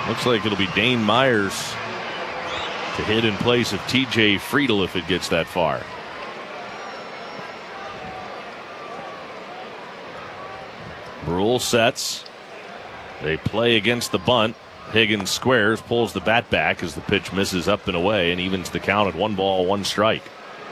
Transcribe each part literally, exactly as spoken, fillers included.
Looks like it'll be Dane Myers to hit in place of T J Friedel if it gets that far. Brule sets. They play against the bunt. Higgins squares, pulls the bat back as the pitch misses up and away and evens the count at one ball, one strike.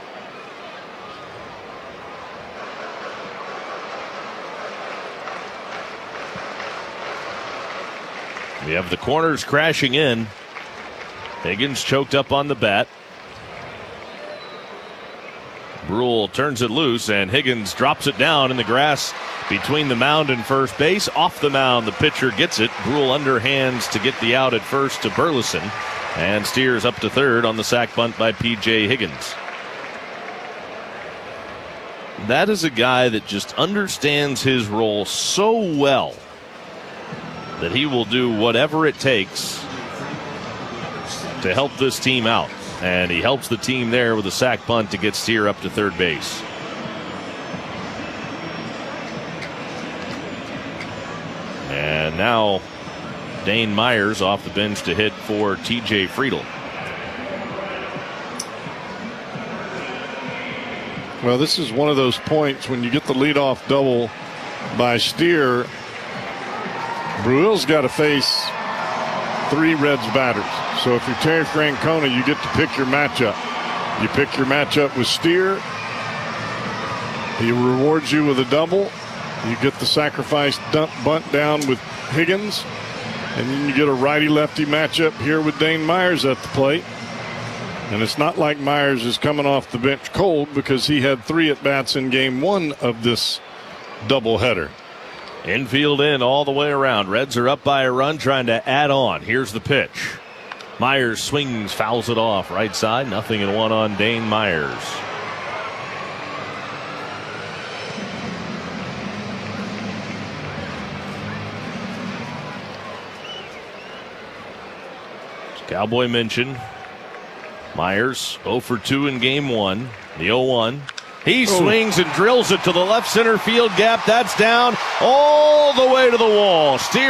We have the corners crashing in. Higgins choked up on the bat. Brule turns it loose, and Higgins drops it down in the grass between the mound and first base. Off the mound, the pitcher gets it. Brule underhands to get the out at first to Burleson, and steers up to third on the sac bunt by P J Higgins. That is a guy that just understands his role so well that he will do whatever it takes to help this team out. And he helps the team there with a sac bunt to get Steer up to third base. And now Dane Myers off the bench to hit for T J Friedel. Well, this is one of those points when you get the leadoff double by Steer. Brule's got to face three Reds batters. So if you're Terry Francona, you get to pick your matchup. You pick your matchup with Steer. He rewards you with a double. You get the sacrifice dump bunt down with Higgins. And then you get a righty-lefty matchup here with Dane Myers at the plate. And it's not like Myers is coming off the bench cold because he had three at-bats in game one of this doubleheader. Infield in all the way around. Reds are up by a run, trying to add on. Here's the pitch. Myers swings, fouls it off. Right side, nothing and one on Dane Myers. Cowboy mentioned Myers oh for two in game one. The oh one. He swings and drills it to the left center field gap. That's down all the way to the wall. Steer